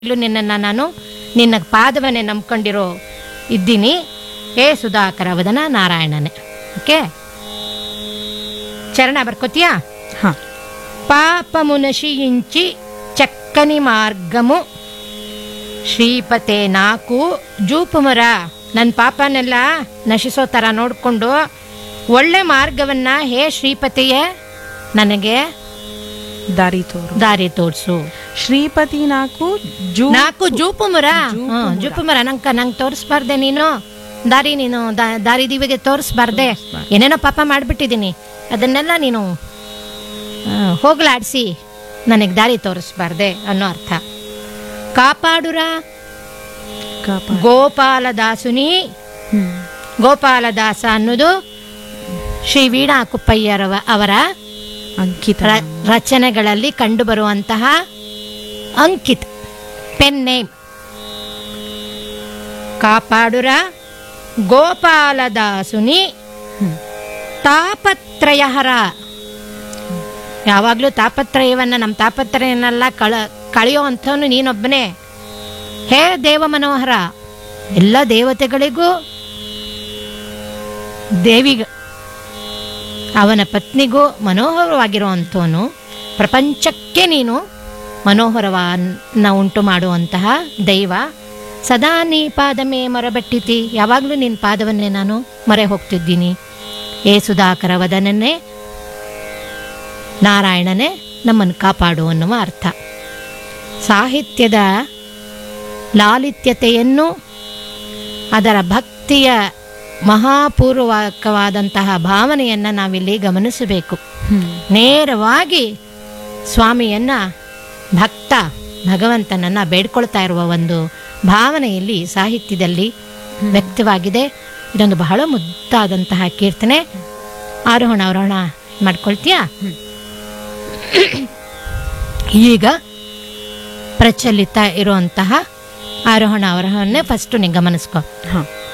ನಿನ್ನನ್ನು ನಾನು ನಿನ್ನ ಪಾದವನ್ನೇ ನಂಬ್ಕೊಂಡಿರೋ ಇದ್ದೀನಿ. ಹೇ ಸುಧಾಕರ ವದನ ನಾರಾಯಣನೇ. ಓಕೆ, ಚರಣ ಬರ್ಕೋತೀಯಾ? ಹಾಂ. ಪಾಪము నశించి చక్కని మార్గము ಶ್ರೀಪತೆ ನಾಕು ಜೂಪುಮರ. ನನ್ನ ಪಾಪನೆಲ್ಲ ನಶಿಸೋ ಥರ ನೋಡಿಕೊಂಡು ಒಳ್ಳೆ ಮಾರ್ಗವನ್ನ ಹೇ ಶ್ರೀಪತಿಯೇ ನನಗೆ ದಾರಿ ತೋರಿಸು. ಶ್ರೀಪತಿ ನಾಕು ಜೂಪುಮರ. ಜೂಪುಮರ ನಂಗೆ ತೋರಿಸ್ಬಾರ್ದೆ ನೀನು ದಾರಿ, ನೀನು ದಾರಿ ದಿವಿಗೆ ತೋರಿಸ್ಬಾರ್ದೆ. ಏನೇನೋ ಪಾಪ ಮಾಡಿಬಿಟ್ಟಿದ್ದೀನಿ, ಅದನ್ನೆಲ್ಲ ನೀನು ಹೋಗ್ಲಾಡಿಸಿ ನನಗೆ ದಾರಿ ತೋರಿಸ್ಬಾರ್ದೆ ಅನ್ನೋ ಅರ್ಥ. ಕಾಪಾಡುರ ಗೋಪಾಲದಾಸುನಿ. ಗೋಪಾಲದಾಸ ಅನ್ನೋದು ಶ್ರೀ ವೀಣಾ ಕುಪ್ಪಯ್ಯರವರ ಅಂಕಿತ ರಚನೆಗಳಲ್ಲಿ ಕಂಡುಬರುವಂತಹ ಅಂಕಿತ್ ಪೆನ್ ನೇಮ್. ಕಾಪಾಡುರ ಗೋಪಾಲದಾಸುನಿ ತಾಪತ್ರಯಹರ. ಯಾವಾಗಲೂ ತಾಪತ್ರಯವನ್ನ, ನಮ್ಮ ತಾಪತ್ರಯನ್ನೆಲ್ಲ ಕಳೆಯೋ ಅಂಥವನು ನೀನೊಬ್ಬನೇ. ಹೇ ದೇವ ಮನೋಹರ, ಎಲ್ಲ ದೇವತೆಗಳಿಗೂ ದೇವಿಗ ಅವನ ಪತ್ನಿಗೂ ಮನೋಹರವಾಗಿರುವಂಥವನು. ಪ್ರಪಂಚಕ್ಕೆ ನೀನು ಮನೋಹರವನ್ನ ಉಂಟು ಮಾಡುವಂತಹ ದೈವ. ಸದಾ ನೀ ಪಾದಮೇ ಮರಬಟ್ಟಿತಿ. ಯಾವಾಗಲೂ ನಿನ್ನ ಪಾದವನ್ನೇ ನಾನು ಮರೆ ಹೋಗ್ತಿದ್ದೀನಿ. ಏ ಸುಧಾಕರ ವದನನ್ನೇ ನಾರಾಯಣನೇ ನಮ್ಮನ್ನು ಕಾಪಾಡು ಅನ್ನುವ ಅರ್ಥ. ಸಾಹಿತ್ಯದ ಲಾಲಿತ್ಯತೆಯನ್ನು, ಅದರ ಭಕ್ತಿಯ ಮಹಾಪೂರ್ವಕವಾದಂತಹ ಭಾವನೆಯನ್ನು ನಾವಿಲ್ಲಿ ಗಮನಿಸಬೇಕು. ನೇರವಾಗಿ ಸ್ವಾಮಿಯನ್ನ ಭಕ್ತ ಭಗವಂತನನ್ನ ಬೇಡ್ಕೊಳ್ತಾ ಇರುವ ಒಂದು ಭಾವನೆಯಲ್ಲಿ ಸಾಹಿತ್ಯದಲ್ಲಿ ವ್ಯಕ್ತವಾಗಿದೆ. ಇದೊಂದು ಬಹಳ ಮುದ್ದಾದಂತಹ ಕೀರ್ತನೆ. ಆರೋಹಣ ಅವರೋಹಣ ಮಾಡ್ಕೊಳ್ತೀಯಾ? ಈಗ ಪ್ರಚಲಿತ ಇರುವಂತಹ ಆರೋಹಣ ಅವರೋಹಣೆ ಫಸ್ಟ್ ನೀನು ಗಮನಿಸ್ಕೊ. ಹಾಂ.